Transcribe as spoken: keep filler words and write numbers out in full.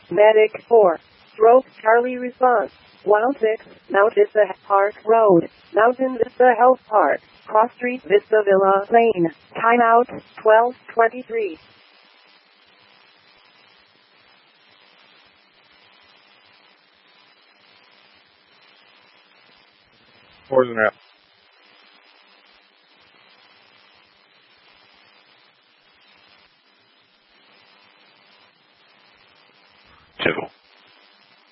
Medic four. Stroke Charlie response. one six, Mount Vista Park Road, Mountain Vista Health Park, Cross Street Vista Villa Lane. Timeout, twelve twenty-three. More than that.